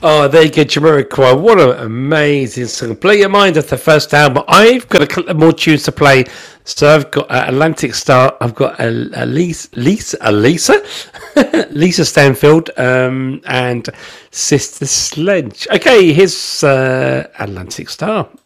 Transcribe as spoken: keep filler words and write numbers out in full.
Oh, there you go, Jamiroquai. What an amazing song. Blow your mind off the first album. I've got a couple more tunes to play. So I've got uh, Atlantic Star. I've got a, a Lisa, Lisa, a Lisa, Lisa Stanfield, um, and Sister Sledge. Okay, here's uh, Atlantic Star.